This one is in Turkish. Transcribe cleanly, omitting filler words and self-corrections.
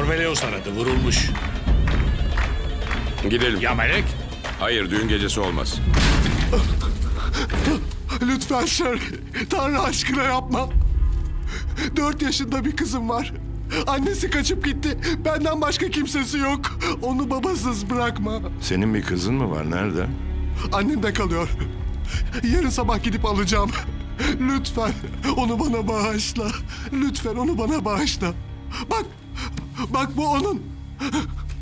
Orbeleos aradı, vurulmuş. Gidelim. Ya Melek? Hayır, düğün gecesi olmaz. Lütfen Sherry, Tanrı aşkına yapma. 4 yaşında bir kızım var. Annesi kaçıp gitti. Benden başka kimsesi yok. Onu babasız bırakma. Senin bir kızın mı var? Nerede? Annemde kalıyor. Yarın sabah gidip alacağım. Lütfen onu bana bağışla. Lütfen onu bana bağışla. Bak bu onun.